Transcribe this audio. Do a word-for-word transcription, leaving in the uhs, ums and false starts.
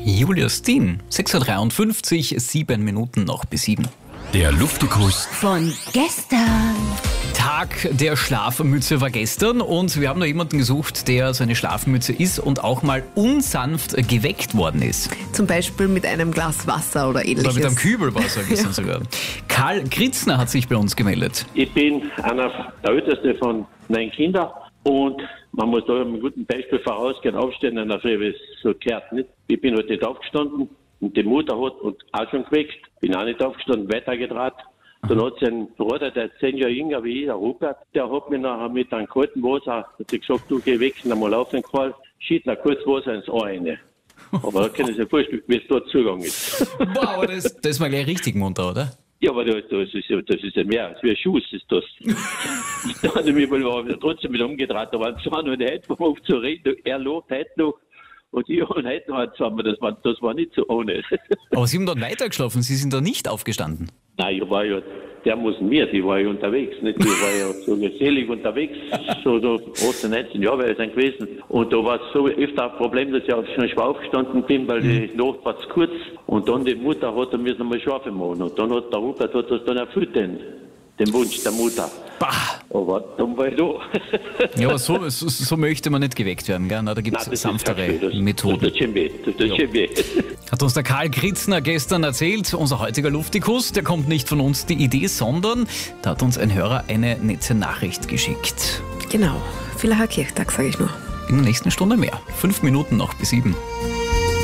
Julia Steen, sechs Uhr dreiundfünfzig, sieben Minuten noch bis sieben. Der Luftikus von gestern. Tag der Schlafmütze war gestern und wir haben noch jemanden gesucht, der so eine Schlafmütze ist und auch mal unsanft geweckt worden ist. Zum Beispiel mit einem Glas Wasser oder ähnliches. Oder mit einem Kübelwasser gestern Ja. sogar. Karl Kritzner hat sich bei uns gemeldet. Ich bin einer der älteste von neun Kindern und man muss da mit einem guten Beispiel vorausgehen, aufstehen in der Früh, wie es so gehört. Nicht? Ich bin heute nicht aufgestanden und die Mutter hat uns auch schon geweckt. Bin auch nicht aufgestanden, weitergedraht. Dann hat sie einen Bruder, der zehn Jahre jünger wie ich, der Rupert, der hat mich nachher mit einem kalten Wasser, hat sie gesagt, du geh weg, einmal auf den Karl, schied noch kurz Wasser ins Ohr rein. Aber da können Sie sich vorstellen, wie es dort zugegangen ist. Boah, aber das, das war gleich richtig munter, oder? Ja, aber das, das, ist, ja- das ist ja mehr als wie ein Schuss, ist das. Da hat er mich mal trotzdem wieder umgedreht, da waren zwei und heute, wo wir auf zu reden, er lobt heute noch und ich und heute noch zusammen, das war, das war nicht so ohne. Aber Sie haben dort weitergeschlafen, Sie sind da nicht aufgestanden. Nein, ich war ja, der muss mir, die war ja unterwegs, nicht? Die war ja so gesellig unterwegs, so, so achtzehn, neunzehn Jahre wäre ich dann gewesen. Und da war es so öfter ein Problem, dass ich auch schon schwer aufgestanden bin, weil die Nacht war zu kurz. Und dann die Mutter hat dann müssen mal schlafen machen. Und dann hat der Rupert hat das dann erfüllt, den, den Wunsch der Mutter. Bah. Aber dann war ich da. Ja, aber so, so, so möchte man nicht geweckt werden, gell? Na, da gibt Nein, es das sanftere ist das, Methoden. Das tut schon weh, das tut Ja. schon weh. Hat uns der Karl Kritzner gestern erzählt, unser heutiger Luftikus, der kommt nicht von uns die Idee, sondern da hat uns ein Hörer eine nette Nachricht geschickt. Genau. Villacher Kirchtag, sage ich nur. In der nächsten Stunde mehr. Fünf Minuten noch bis sieben.